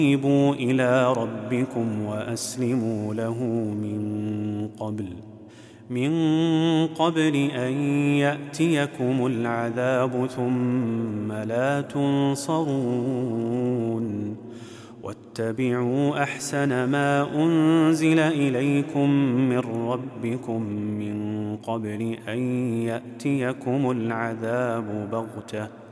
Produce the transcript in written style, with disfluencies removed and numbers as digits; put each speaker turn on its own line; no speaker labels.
أنيبوا إلى ربكم وأسلموا له من قبل أن يأتيكم العذاب ثم لا تنصرون. واتبعوا أحسن ما أنزل إليكم من ربكم من قبل أن يأتيكم العذاب بغتة